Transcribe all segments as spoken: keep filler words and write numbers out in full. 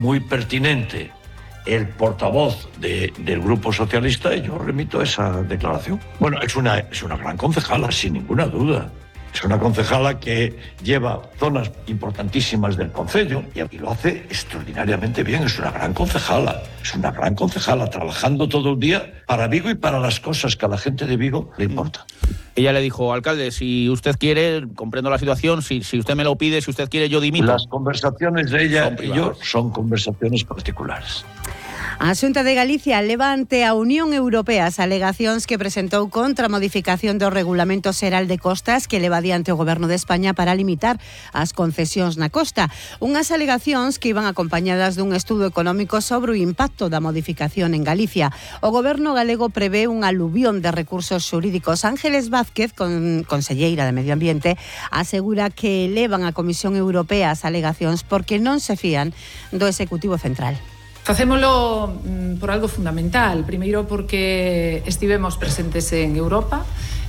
muy pertinente el portavoz de, del Grupo Socialista y yo remito esa declaración. Bueno, es una, es una gran concejala, sin ninguna duda. Es una concejala que lleva zonas importantísimas del concello y lo hace extraordinariamente bien. Es una gran concejala, es una gran concejala trabajando todo el día para Vigo y para las cosas que a la gente de Vigo le importan. Ella le dijo, alcalde, si usted quiere, comprendo la situación, si, si usted me lo pide, si usted quiere, yo dimito. Las conversaciones de ella y yo son conversaciones particulares. A Xunta de Galicia leva ante a Unión Europea as alegacións que presentou contra a modificación do Regulamento Xeral de Costas que leva adiante o Goberno de España para limitar as concesións na costa. Unhas alegacións que iban acompañadas dun estudo económico sobre o impacto da modificación en Galicia. O Goberno galego prevé un aluvión de recursos xurídicos. Ángeles Vázquez, con, conselleira de Medio Ambiente, asegura que levan a Comisión Europea as alegacións porque non se fían do Executivo Central. Facémolo mm, por algo fundamental. Primeiro porque estivemos presentes en Europa,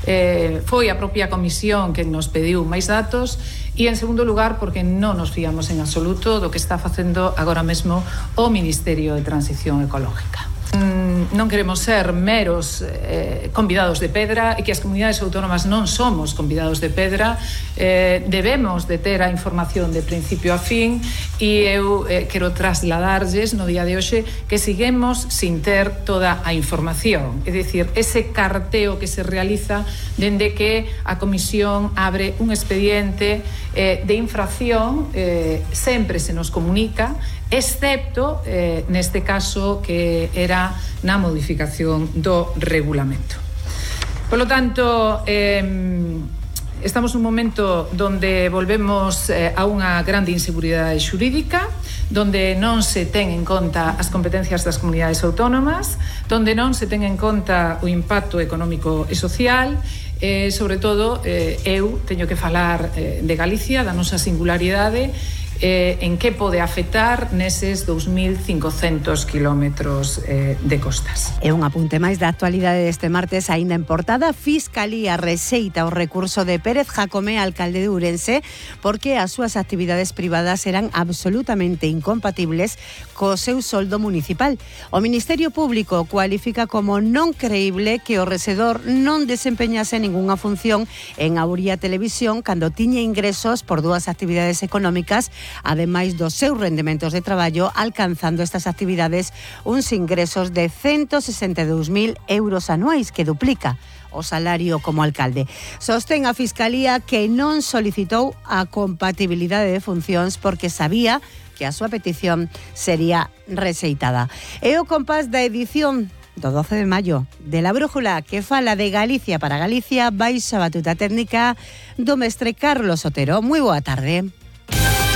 eh, foi a propia Comisión que nos pediu máis datos, e en segundo lugar porque non nos fiamos en absoluto do que está facendo agora mesmo o Ministerio de Transición Ecológica. Mm, non queremos ser meros eh, convidados de pedra, e que as comunidades autónomas non somos convidados de pedra. Eh, debemos de ter a información de principio a fin, e eu eh, quero trasladarlles no día de hoxe que seguimos sin ter toda a información, é dicir, ese carteo que se realiza dende que a Comisión abre un expediente eh, de infracción, eh, sempre se nos comunica, excepto eh, neste caso que era na modificación do regulamento. Por lo tanto, eh, estamos nun momento donde volvemos eh, a unha grande inseguridade xurídica, donde non se ten en conta as competencias das comunidades autónomas, donde non se ten en conta o impacto económico e social. Eh, sobre todo, eh, eu teño que falar eh, de Galicia, da nosa singularidade, eh, en que pode afectar neses dous mil cincocentos kilómetros eh, de costas. E un apunte máis da actualidade deste martes, aínda en portada. Fiscalía rexeita o recurso de Pérez Jacome, alcalde de Ourense, porque as súas actividades privadas eran absolutamente incompatibles co seu soldo municipal. O Ministerio Público cualifica como non creíble que o rexedor non desempeñase ningunha función en Auría Televisión cando tiña ingresos por dúas actividades económicas, ademais dos seus rendementos de traballo, alcanzando estas actividades uns ingresos de ciento sesenta e dous mil euros anuais, que duplica o salario como alcalde. Sostén a Fiscalía que non solicitou a compatibilidade de funcións porque sabía que a súa petición sería rexeitada. E o compás da edición do doce de maio de La Brújula, que fala de Galicia para Galicia, baixo a batuta técnica do mestre Carlos Otero. Moi boa tarde.